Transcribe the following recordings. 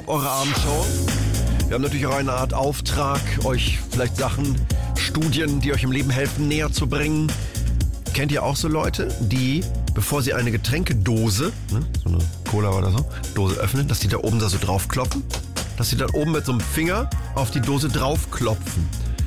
eure Abendshow. Wir haben natürlich auch eine Art Auftrag, euch vielleicht Sachen, Studien, die euch im Leben helfen, näher zu bringen. Kennt ihr auch so Leute, die, bevor sie eine Getränkedose, so eine Cola oder so, Dose öffnen, dass die da oben da so draufkloppen? Dass sie dann oben mit so einem Finger auf die Dose draufklopfen.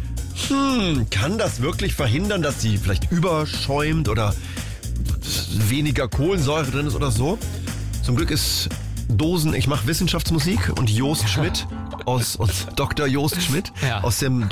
Kann das wirklich verhindern, dass sie vielleicht überschäumt oder weniger Kohlensäure drin ist oder so? Zum Glück ist ich mache Wissenschaftsmusik und Jost Schmidt aus Dr. Jost Schmidt aus dem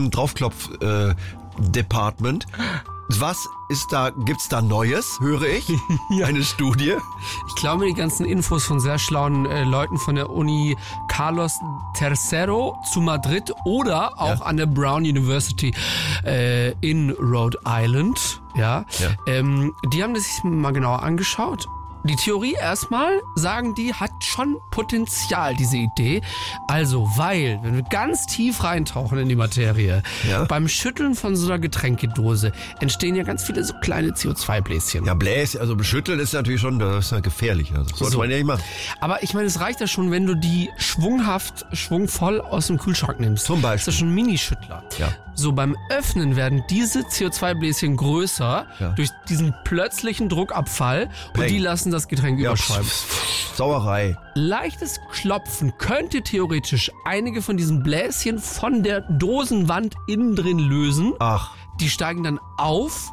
Dosen-Draufklopf-Department. Gibt's da Neues, höre ich? Ja. Eine Studie? Ich glaube, die ganzen Infos von sehr schlauen Leuten von der Uni Carlos III zu Madrid oder auch an der Brown University in Rhode Island. Die haben das sich mal genauer angeschaut. Die Theorie erstmal, sagen die, hat schon Potenzial, diese Idee. Also, weil, wenn wir ganz tief reintauchen in die Materie, beim Schütteln von so einer Getränkedose entstehen ja ganz viele so kleine CO2-Bläschen. Ja, Bläschen, also beschütteln ist natürlich schon gefährlich. Also, das sollte man ja nicht machen. Aber ich meine, es reicht ja schon, wenn du die schwungvoll aus dem Kühlschrank nimmst. Zum Beispiel. Das ist ja schon ein Minischüttler. Ja. So, beim Öffnen werden diese CO2-Bläschen größer durch diesen plötzlichen Druckabfall und die lassen das Getränk überschäumen. Sauerei. Leichtes Klopfen könnte theoretisch einige von diesen Bläschen von der Dosenwand innen drin lösen. Ach. Die steigen dann auf,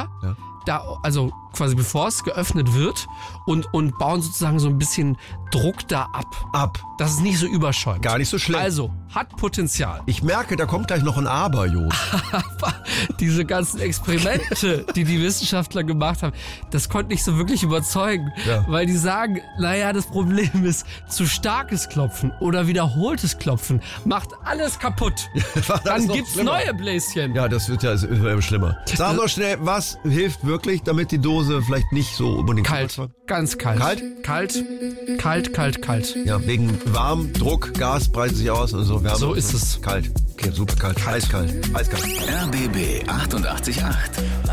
also quasi bevor es geöffnet wird und bauen sozusagen so ein bisschen Druck da ab. Dass es nicht so überschäumt. Gar nicht so schlimm. Also, hat Potenzial. Ich merke, da kommt gleich noch ein Aber, Jo. Aber diese ganzen Experimente, die Wissenschaftler gemacht haben, das konnte nicht so wirklich überzeugen. Ja. Weil die sagen, das Problem ist, zu starkes Klopfen oder wiederholtes Klopfen macht alles kaputt. Dann gibt's neue Bläschen. Ja, das wird ja immer schlimmer. Sag mal schnell, was hilft wirklich, damit die Dose vielleicht nicht so unbedingt kalt, ganz kalt. Kalt? Kalt. Ja, wegen warm, Druck, Gas breitet sich aus und so. So ist es. Kalt. Okay, super kalt. Eiskalt. RBB 88.8.